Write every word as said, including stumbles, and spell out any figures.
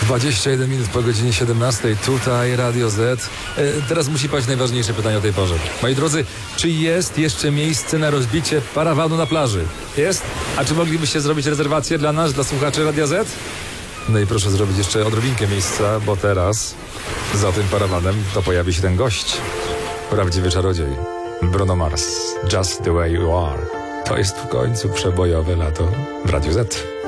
dwadzieścia jeden minut po godzinie siedemnastej, tutaj Radio Z. E, teraz musi paść najważniejsze pytanie o tej porze. Moi drodzy, czy jest jeszcze miejsce na rozbicie parawanu na plaży? Jest? A czy moglibyście zrobić rezerwację dla nas, dla słuchaczy Radia Z? No i proszę zrobić jeszcze odrobinkę miejsca, bo teraz za tym parawanem to pojawi się ten gość. Prawdziwy czarodziej. Bruno Mars. Just the way you are. To jest w końcu przebojowe lato w Radiu Z.